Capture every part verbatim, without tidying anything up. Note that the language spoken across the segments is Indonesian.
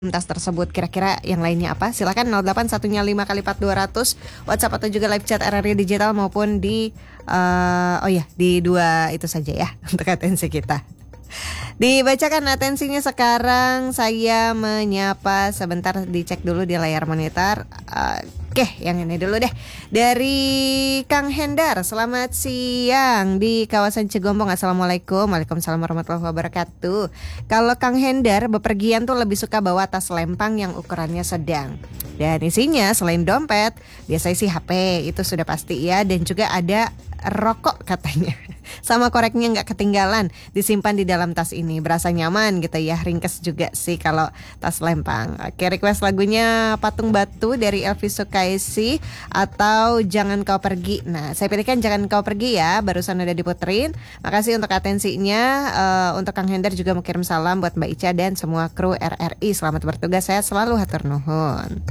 tas tersebut. Kira-kira yang lainnya apa? Silakan nol delapan satunya lima kali empat dua ratus WhatsApp atau juga live chat R R I Digital maupun di uh, oh ya di dua itu saja ya untuk atensi kita. Dibacakan atensinya sekarang, saya menyapa sebentar, dicek dulu di layar monitor. Oke, yang ini dulu deh. Dari Kang Hendar, selamat siang di kawasan Cigombong. Assalamualaikum. Waalaikumsalam warahmatullahi wabarakatuh. Kalau Kang Hendar bepergian tuh lebih suka bawa tas lempang yang ukurannya sedang. Dan isinya selain dompet, biasanya sih H P, itu sudah pasti ya. Dan juga ada rokok katanya. Sama koreknya nggak ketinggalan, disimpan di dalam tas ini, berasa nyaman gitu ya, ringkes juga sih kalau tas lempang. Oke, request lagunya Patung Batu dari Elvi Sukaisi atau Jangan Kau Pergi. Nah, saya pilihkan Jangan Kau Pergi ya, barusan udah diputerin. Makasih untuk atensinya. uh, Untuk Kang Hendar juga mau kirim salam buat Mbak Ica dan semua kru R R I. Selamat bertugas, saya selalu hatur nuhun.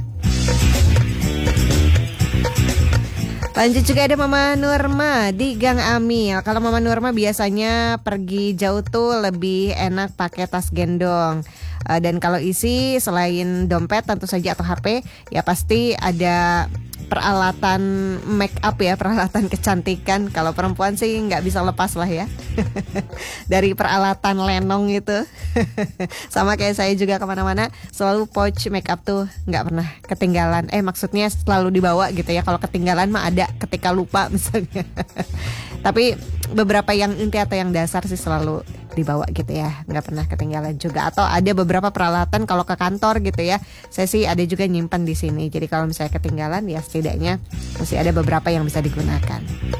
Lanjut juga ada Mama Nurma di Gang Amil. Kalau Mama Nurma biasanya pergi jauh tuh lebih enak pakai tas gendong. uh, Dan kalau isi selain dompet tentu saja atau H P, ya pasti ada peralatan make up ya, peralatan kecantikan. Kalau perempuan sih nggak bisa lepas lah ya dari peralatan lenong itu. Sama kayak saya juga kemana-mana selalu pouch make up tuh nggak pernah ketinggalan. Eh maksudnya selalu dibawa gitu ya. Kalau ketinggalan mah ada ketika lupa misalnya. Tapi beberapa yang inti atau yang dasar sih selalu dibawa gitu ya, nggak pernah ketinggalan juga. Atau ada beberapa peralatan kalau ke kantor gitu ya, saya sih ada juga nyimpan di sini. Jadi kalau misalnya ketinggalan ya setidaknya masih ada beberapa yang bisa digunakan.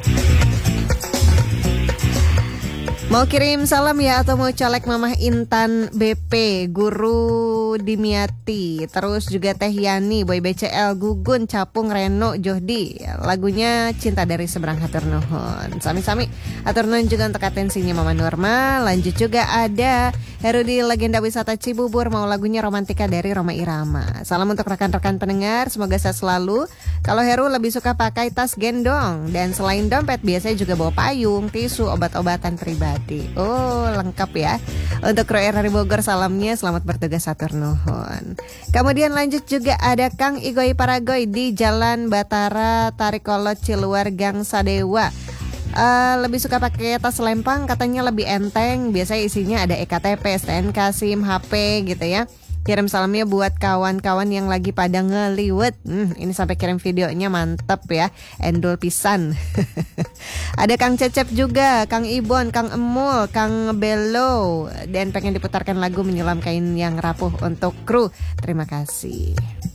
Mau kirim salam ya atau mau colek Mamah Intan B P, Guru Dimiati, terus juga Teh Yani, Boy B C L, Gugun, Capung, Reno, Johdi. Lagunya Cinta dari Seberang, hatur nuhun. Sami-sami hatur nuhun juga untuk atensinya Mama Norma. Lanjut juga ada Heru di Legenda Wisata Cibubur, mau lagunya Romantika dari Roma Irama. Salam untuk rekan-rekan pendengar, semoga sehat selalu. Kalau Heru lebih suka pakai tas gendong, dan selain dompet biasanya juga bawa payung, tisu, obat-obatan pribadi. Oh, lengkap ya. Untuk kru R R I Bogor salamnya, selamat bertugas, hatur nuhun. Kemudian lanjut juga ada Kang Igoy Paragoy di Jalan Batara Tarikolot Ciluar Gang Sadewa. Uh, lebih suka pakai tas lempang, katanya lebih enteng. Biasanya isinya ada E K T P, S T N K, SIM, H P gitu ya. Kirim salamnya buat kawan-kawan yang lagi pada ngeliwet. hmm, Ini sampai kirim videonya, mantep ya. Endul pisan. Ada Kang Cecep juga, Kang Ibon, Kang Emul, Kang Belo. Dan pengen diputarkan lagu Menyelam Kain Yang Rapuh untuk kru. Terima kasih.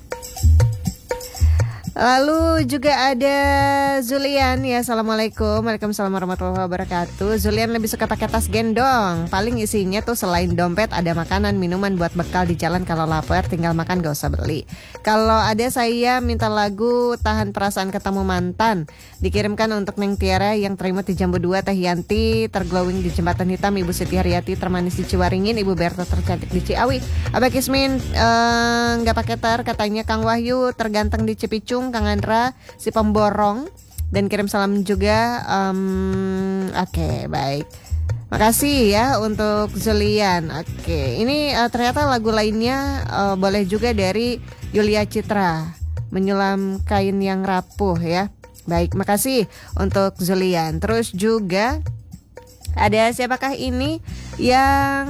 Lalu juga ada Zulian ya, assalamualaikum. Waalaikumsalam warahmatullahi wabarakatuh. Zulian lebih suka pakai tas gendong. Paling isinya tuh selain dompet ada makanan, minuman buat bekal di jalan. Kalau lapar tinggal makan, gak usah beli. Kalau ada saya minta lagu Tahan Perasaan Ketemu Mantan, dikirimkan untuk Neng Tiara yang terima di Jambu dua, Teh Yanti terglowing di Jembatan Hitam, Ibu Siti Haryati termanis di Ciwaringin, Ibu Berta tercantik di Ciawi, Abah Kismin uh, gak pakai ter, katanya Kang Wahyu terganteng di Cipicung, Kang Andra si pemborong, dan kirim salam juga. um, Oke, okay, baik. Makasih ya untuk Zulian. Oke, okay. Ini uh, ternyata lagu lainnya uh, boleh juga dari Yulia Citra, Menyelam Kain Yang Rapuh ya. Baik, makasih untuk Zulian. Terus juga ada siapakah ini yang...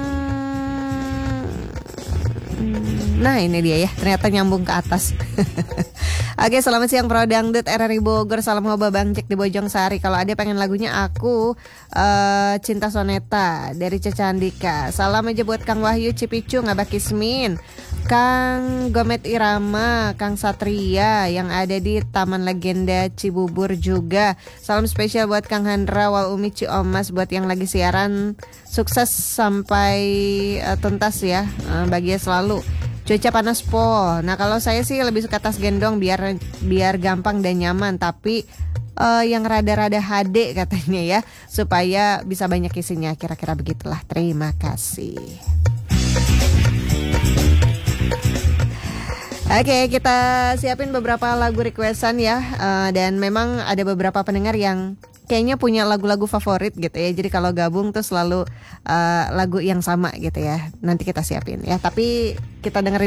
Nah ini dia ya, ternyata nyambung ke atas. Oke, selamat siang Pro Dangdut R R I Bogor. Salam hoba Bang Jack di Bojong Sari. Kalau ada pengen lagunya aku uh, Cinta Soneta dari Caca Andika. Salam aja buat Kang Wahyu Cipicung, Abah Kismin, Kang Gomet Irama, Kang Satria yang ada di Taman Legenda Cibubur juga. Salam spesial buat Kang Handra Wal Umi Ciomas, buat yang lagi siaran. Sukses sampai uh, tuntas ya, uh, bahagia selalu. Cuaca panas po. Nah kalau saya sih lebih suka tas gendong biar biar gampang dan nyaman. Tapi uh, yang rada-rada H D katanya ya, supaya bisa banyak isinya. Kira-kira begitulah. Terima kasih. Oke, kita siapin beberapa lagu requestan ya. uh, Dan memang ada beberapa pendengar yang kayaknya punya lagu-lagu favorit gitu ya. Jadi kalau gabung tuh selalu uh, lagu yang sama gitu ya. Nanti kita siapin ya. Tapi kita dengerin